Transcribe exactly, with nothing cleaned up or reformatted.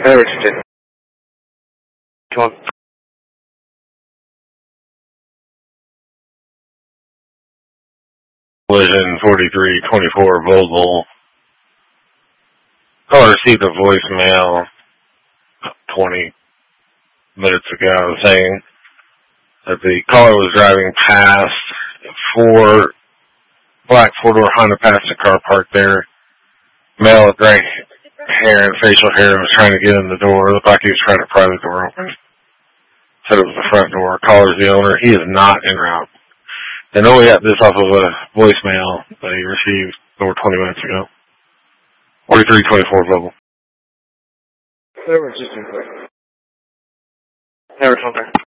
Hey, Richardson. Come on. Collision forty-three twenty-four Vogel. Caller received a voicemail twenty minutes ago saying that the caller was driving past four black four-door Honda passenger car parked there. Male with gray hair and facial hair was trying to get in the door. It looked like he was trying to pry the door open. Said it was the front door. Caller's the owner. He is not en route. They know we got this off of a voicemail that he received over twenty minutes ago. forty-three twenty-four Vogel. Hey, Richardson. Hey, Richardson.